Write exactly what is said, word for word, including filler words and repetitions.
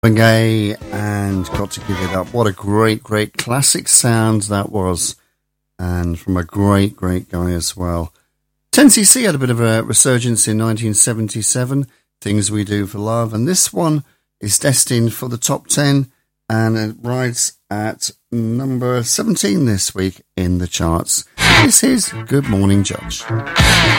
Gay and Got to Give It Up. What a great, great classic sound that was. And from a great, great guy as well. ten C C had a bit of a resurgence in nineteen seventy-seven. Things We Do for Love. And this one is destined for the top ten. And it rides at number seventeen this week in the charts. This is Good Morning Judge.